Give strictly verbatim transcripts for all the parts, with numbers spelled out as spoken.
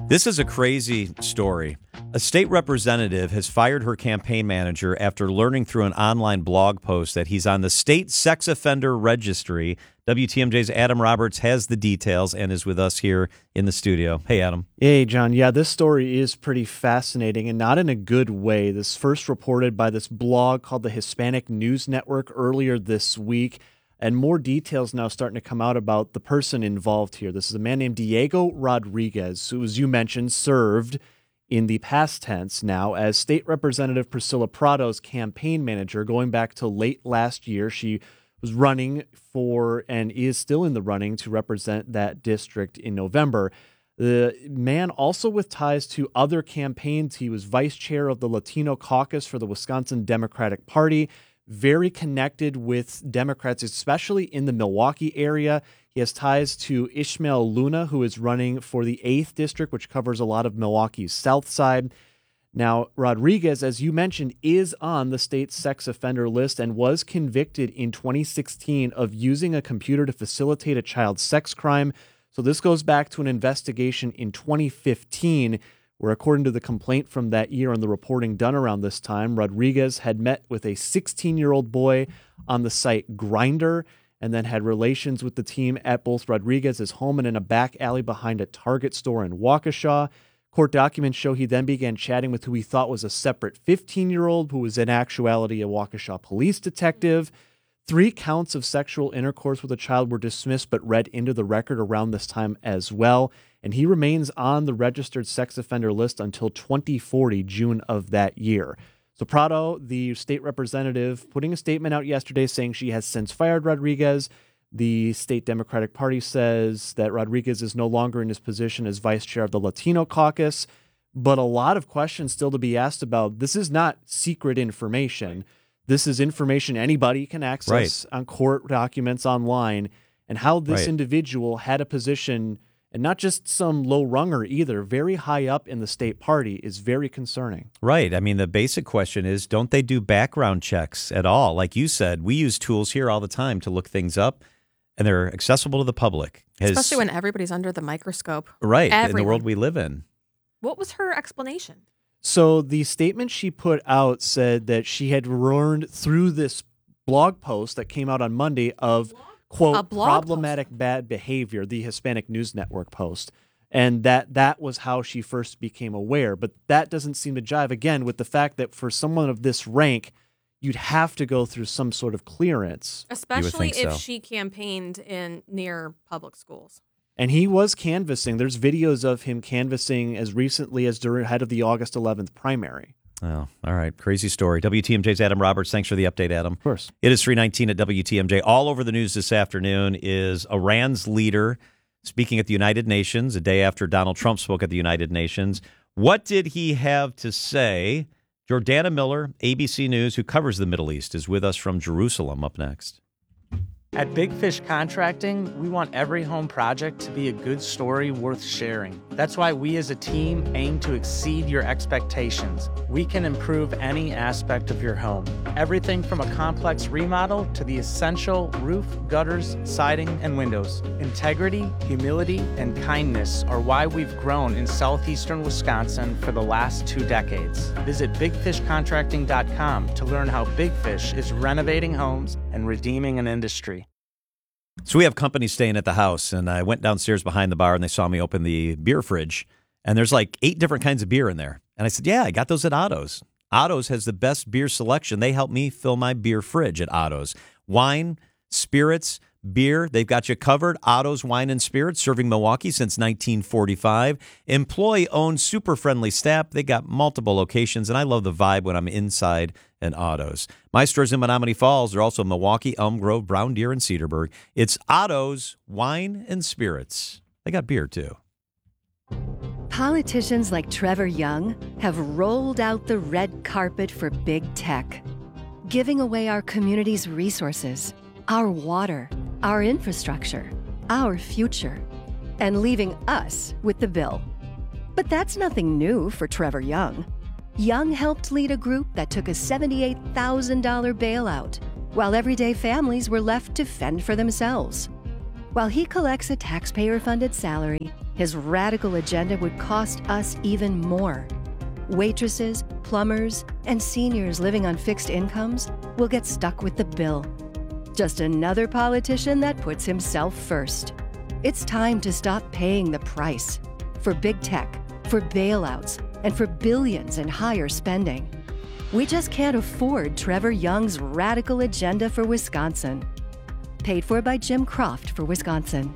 This is a crazy story. A state representative has fired her campaign manager after learning through an online blog post that he's on the state sex offender registry. W T M J's Adam Roberts has the details and is with us here in the studio. Hey, Adam. Hey, John. Yeah, this story is pretty fascinating and not in a good way. This first reported by this blog called the Hispanic News Network earlier this week. And more details now starting to come out about the person involved here. This is a man named Diego Rodriguez, who, as you mentioned, served in the past tense now as State Representative Priscilla Prado's campaign manager going back to late last year. She was running for and is still in the running to represent that district in November. The man also with ties to other campaigns. He was vice chair of the Latino caucus for the Wisconsin Democratic Party. Very connected with Democrats, especially in the Milwaukee area. He has ties to Ishmael Luna, who is running for the eighth District, which covers a lot of Milwaukee's south side. Now, Rodriguez, as you mentioned, is on the state's sex offender list and was convicted in twenty sixteen of using a computer to facilitate a child sex crime. So this goes back to an investigation in twenty fifteen, where according to the complaint from that year and the reporting done around this time, Rodriguez had met with a sixteen-year-old boy on the site Grindr and then had relations with the team at both Rodriguez's home and in a back alley behind a Target store in Waukesha. Court documents show he then began chatting with who he thought was a separate fifteen-year-old who was in actuality a Waukesha police detective. Three counts of sexual intercourse with a child were dismissed but read into the record around this time as well. And he remains on the registered sex offender list until twenty forty, June of that year. So Prado, the state representative, putting a statement out yesterday saying she has since fired Rodriguez. The state Democratic Party says that Rodriguez is no longer in his position as vice chair of the Latino caucus. But a lot of questions still to be asked about. This is not secret information. This is information anybody can access right. on court documents online. And how this right. individual had a position, and not just some low runger either, very high up in the state party, is very concerning. Right. I mean, the basic question is, don't they do background checks at all? Like you said, we use tools here all the time to look things up, and they're accessible to the public. Has, Especially when everybody's under the microscope. Right. Everyone. In the world we live in. What was her explanation? So the statement she put out said that she had learned through this blog post that came out on Monday of, quote, problematic post. bad behavior, the Hispanic News Network post, and that that was how she first became aware. But that doesn't seem to jive, again, with the fact that for someone of this rank, you'd have to go through some sort of clearance. Especially if so. she campaigned in near public schools. And he was canvassing. There's videos of him canvassing as recently as during ahead of the August eleventh primary. Oh, all right. Crazy story. W T M J's Adam Roberts. Thanks for the update, Adam. Of course. It is three nineteen at W T M J. All over the news this afternoon is Iran's leader speaking at the United Nations a day after Donald Trump spoke at the United Nations. What did he have to say? Jordana Miller, A B C News, who covers the Middle East, is with us from Jerusalem. Up next. At Big Fish Contracting, we want every home project to be a good story worth sharing. That's why we as a team aim to exceed your expectations. We can improve any aspect of your home. Everything from a complex remodel to the essential roof, gutters, siding, and windows. Integrity, humility, and kindness are why we've grown in southeastern Wisconsin for the last two decades. Visit big fish contracting dot com to learn how Big Fish is renovating homes and redeeming an industry. So we have company staying at the house, and I went downstairs behind the bar, and they saw me open the beer fridge, and there's like eight different kinds of beer in there. And I said, yeah, I got those at Otto's. Otto's has the best beer selection. They help me fill my beer fridge at Otto's. Wine, spirits, beer, they've got you covered. Otto's Wine and Spirits, serving Milwaukee since nineteen forty-five. Employee-owned, super friendly staff. They got multiple locations, and I love the vibe when I'm inside an Otto's. My store's in Menomonee Falls. They're also Milwaukee, Elm Grove, Brown Deer, and Cedarburg. It's Otto's Wine and Spirits. They got beer, too. Politicians like Trevor Young have rolled out the red carpet for big tech, giving away our community's resources, our water, our infrastructure, our future, and leaving us with the bill. But that's nothing new for Trevor Young. Young helped lead a group that took a seventy-eight thousand dollars bailout, while everyday families were left to fend for themselves. While he collects a taxpayer-funded salary, his radical agenda would cost us even more. Waitresses, plumbers, and seniors living on fixed incomes will get stuck with the bill. Just another politician that puts himself first. It's time to stop paying the price for big tech, for bailouts, and for billions in higher spending. We just can't afford Trevor Young's radical agenda for Wisconsin. Paid for by Jim Croft for Wisconsin.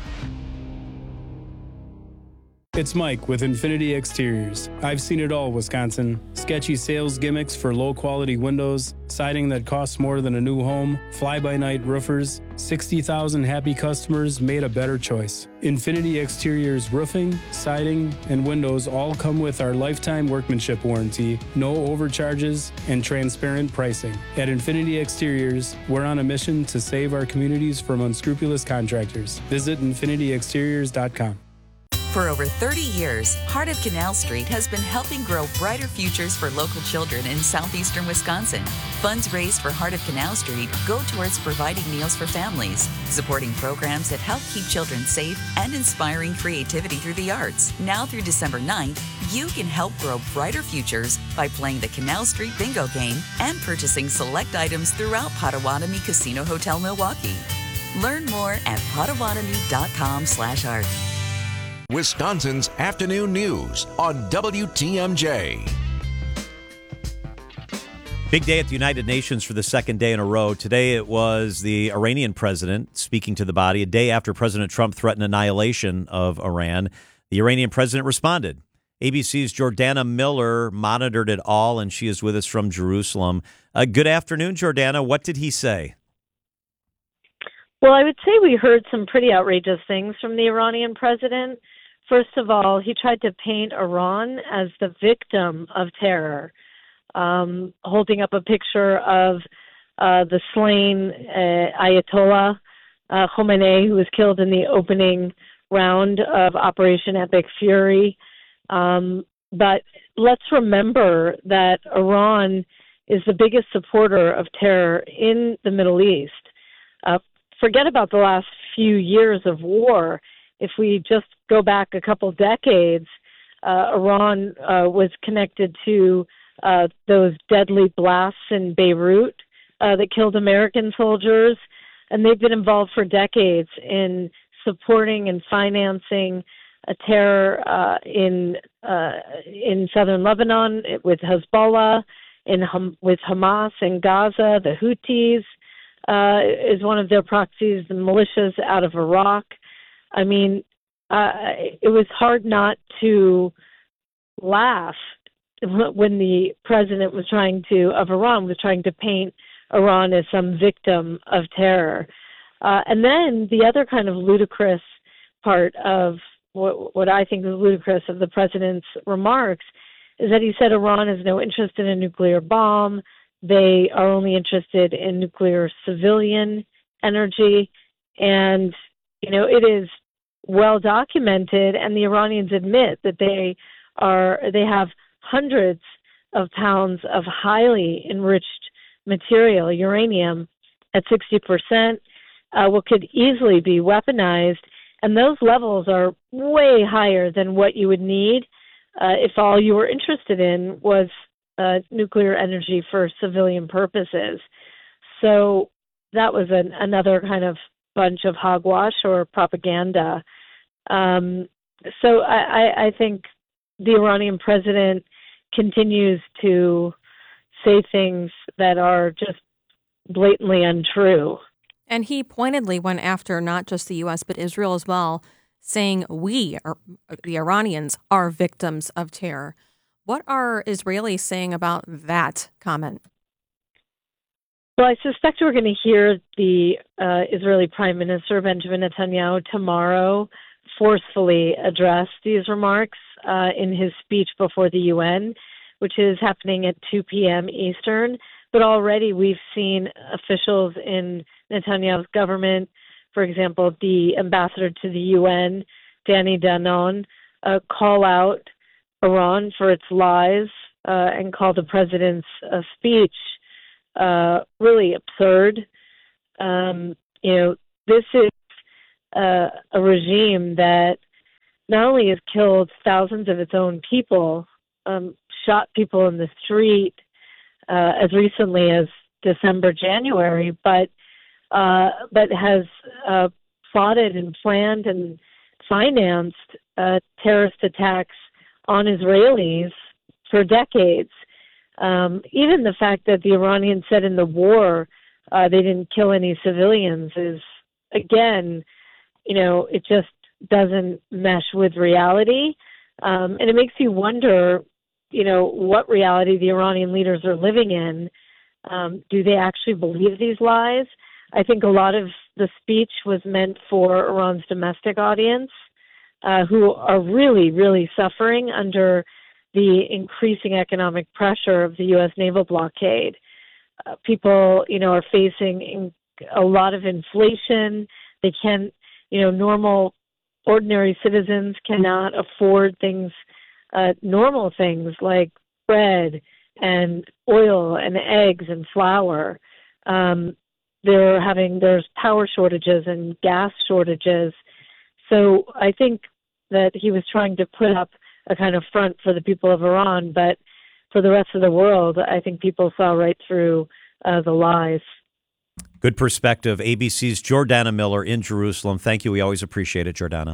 It's Mike with Infinity Exteriors. I've seen it all, Wisconsin. Sketchy sales gimmicks for low-quality windows, siding that costs more than a new home, fly-by-night roofers. sixty thousand happy customers made a better choice. Infinity Exteriors roofing, siding, and windows all come with our lifetime workmanship warranty, no overcharges, and transparent pricing. At Infinity Exteriors, we're on a mission to save our communities from unscrupulous contractors. Visit infinity exteriors dot com. For over thirty years, Heart of Canal Street has been helping grow brighter futures for local children in southeastern Wisconsin. Funds raised for Heart of Canal Street go towards providing meals for families, supporting programs that help keep children safe, and inspiring creativity through the arts. Now through December ninth, you can help grow brighter futures by playing the Canal Street Bingo game and purchasing select items throughout Potawatomi Casino Hotel Milwaukee. Learn more at potawatomi dot com slash art. Wisconsin's afternoon news on W T M J. Big day at the United Nations for the second day in a row. Today it was the Iranian president speaking to the body, a day after President Trump threatened annihilation of Iran. The Iranian president responded. A B C's Jordana Miller monitored it all, and she is with us from Jerusalem. Uh, good afternoon, Jordana. What did he say? Well, I would say we heard some pretty outrageous things from the Iranian president. First of all, he tried to paint Iran as the victim of terror, um, holding up a picture of uh, the slain uh, Ayatollah uh, Khomeini, who was killed in the opening round of Operation Epic Fury. Um, but let's remember that Iran is the biggest supporter of terror in the Middle East. Uh, forget about the last few years of war. If we just go back a couple decades, uh, Iran uh, was connected to uh, those deadly blasts in Beirut uh, that killed American soldiers, and they've been involved for decades in supporting and financing a terror uh, in uh, in southern Lebanon with Hezbollah, in Ham- with Hamas in Gaza, the Houthis uh, is one of their proxies, the militias out of Iraq. I mean, uh, it was hard not to laugh when the president was trying to, of Iran, was trying to paint Iran as some victim of terror. Uh, and then the other kind of ludicrous part of what, what I think is ludicrous of the president's remarks is that he said Iran has no interest in a nuclear bomb. They are only interested in nuclear civilian energy. And, you know, it is well documented, and the Iranians admit that they are, they have hundreds of pounds of highly enriched material, uranium, at sixty percent, uh, what could easily be weaponized. And those levels are way higher than what you would need uh, if all you were interested in was uh, nuclear energy for civilian purposes. So that was an, another kind of bunch of hogwash or propaganda. Um, so I, I, I think the Iranian president continues to say things that are just blatantly untrue. And he pointedly went after not just the U S, but Israel as well, saying we, are, the Iranians, are victims of terror. What are Israelis saying about that comment? Well, I suspect we're going to hear the uh, Israeli Prime Minister, Benjamin Netanyahu, tomorrow forcefully address these remarks uh, in his speech before the U N, which is happening at two p.m. Eastern. But already we've seen officials in Netanyahu's government, for example, the ambassador to the U N, Danny Danon, uh, call out Iran for its lies uh, and call the president's uh, speech uh, really absurd. Um, you know, this is uh, a regime that not only has killed thousands of its own people, um, shot people in the street uh, as recently as December, January, but uh, but has uh, plotted and planned and financed uh, terrorist attacks on Israelis for decades. Um, even the fact that the Iranians said in the war uh, they didn't kill any civilians is, again, you know, it just doesn't mesh with reality. Um, and it makes you wonder, you know, what reality the Iranian leaders are living in. Um, do they actually believe these lies? I think a lot of the speech was meant for Iran's domestic audience, uh, who are really, really suffering under the increasing economic pressure of the U S naval blockade. Uh, people, you know, are facing in, a lot of inflation. They can't, you know, normal, ordinary citizens cannot afford things, uh, normal things like bread and oil and eggs and flour. Um, they're having, there's power shortages and gas shortages. So I think that he was trying to put up a kind of front for the people of Iran, but for the rest of the world, I think people saw right through uh, the lies. Good perspective. A B C's Jordana Miller in Jerusalem. Thank you. We always appreciate it, Jordana.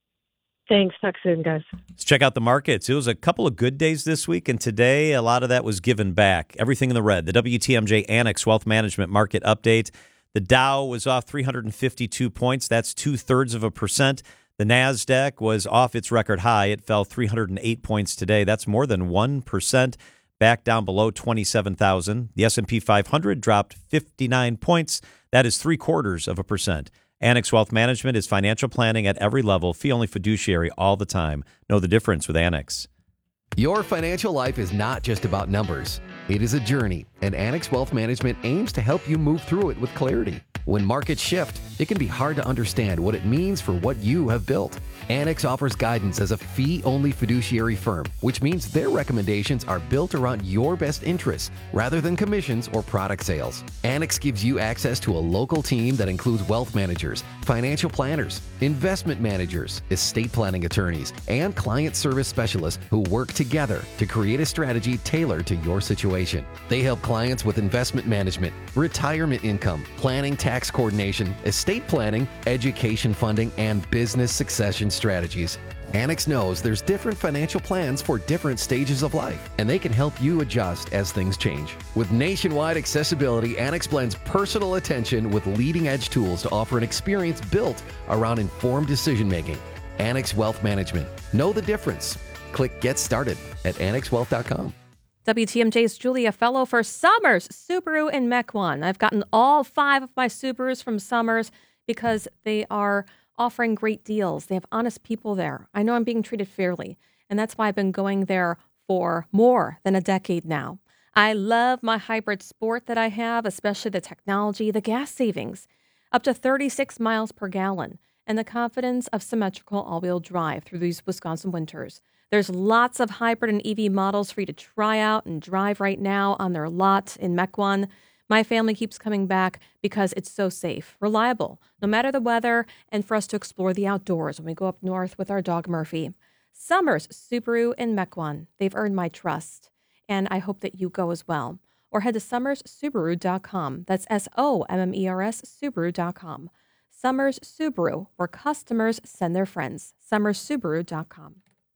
Thanks. Talk soon, guys. Let's check out the markets. It was a couple of good days this week, and today a lot of that was given back. Everything in the red. The W T M J Annex Wealth Management Market Update. The Dow was off three hundred fifty-two points. That's two-thirds of a percent. The NASDAQ was off its record high. It fell three hundred eight points today. That's more than one percent, back down below twenty-seven thousand. The S and P five hundred dropped fifty-nine points. That is three-quarters of a percent. Annex Wealth Management is financial planning at every level, fee-only fiduciary all the time. Know the difference with Annex. Your financial life is not just about numbers. It is a journey, and Annex Wealth Management aims to help you move through it with clarity. When markets shift, it can be hard to understand what it means for what you have built. Annex offers guidance as a fee-only fiduciary firm, which means their recommendations are built around your best interests rather than commissions or product sales. Annex gives you access to a local team that includes wealth managers, financial planners, investment managers, estate planning attorneys, and client service specialists who work together to create a strategy tailored to your situation. They help clients with investment management, retirement income, planning, tax coordination, estate planning, education funding, and business succession strategies. Annex knows there's different financial plans for different stages of life, and they can help you adjust as things change. With nationwide accessibility, Annex blends personal attention with leading-edge tools to offer an experience built around informed decision-making. Annex Wealth Management. Know the difference. Click Get Started at annex wealth dot com. W T M J's Julia Fellow for Summers Subaru in Mequon. I've gotten all five of my Subarus from Summers because they are offering great deals. They have honest people there. I know I'm being treated fairly, and that's why I've been going there for more than a decade now. I love my hybrid sport that I have, especially the technology, the gas savings, up to thirty-six miles per gallon, and the confidence of symmetrical all-wheel drive through these Wisconsin winters. There's lots of hybrid and E V models for you to try out and drive right now on their lot in Mequon. My family keeps coming back because it's so safe, reliable, no matter the weather, and for us to explore the outdoors when we go up north with our dog Murphy. Summers Subaru in Mequon. They've earned my trust, and I hope that you go as well. Or head to summers subaru dot com. That's S O M M E R S Subaru dot com. Summers Subaru, where customers send their friends. summers subaru dot com.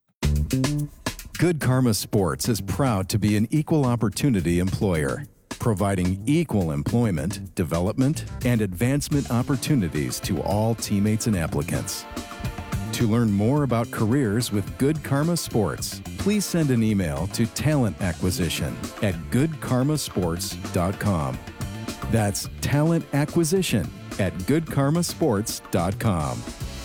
Good Karma Sports is proud to be an equal opportunity employer, providing equal employment, development, and advancement opportunities to all teammates and applicants. To learn more about careers with Good Karma Sports, please send an email to talent acquisition at good karma sports dot com. That's talent acquisition at good karma sports dot com.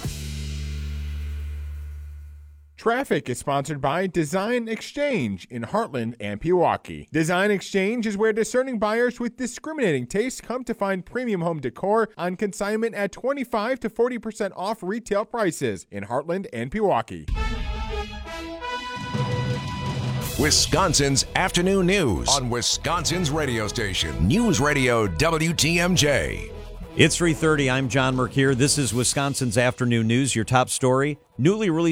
Traffic is sponsored by Design Exchange in Heartland and Pewaukee. Design Exchange is where discerning buyers with discriminating tastes come to find premium home decor on consignment at twenty-five to forty percent off retail prices in Heartland and Pewaukee. Wisconsin's afternoon news on Wisconsin's radio station, News Radio W T M J. It's three thirty. I'm John Mercure. This is Wisconsin's afternoon news. Your top story, newly released